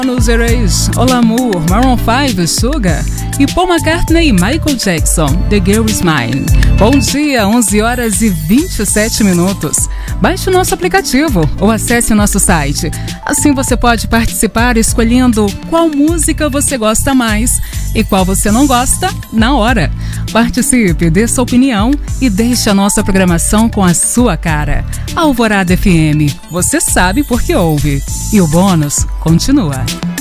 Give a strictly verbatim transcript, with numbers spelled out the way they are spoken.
Nos Erase, Olamour, Maroon five, Sugar e Paul McCartney e Michael Jackson, The Girl Is Mine. Bom dia, onze horas e vinte e sete minutos. Baixe o nosso aplicativo ou acesse o nosso site. Assim você pode participar escolhendo qual música você gosta mais e qual você não gosta na hora. Participe, dê sua opinião e deixe a nossa programação com a sua cara. Alvorada F M, você sabe porque ouve. E o bônus continua.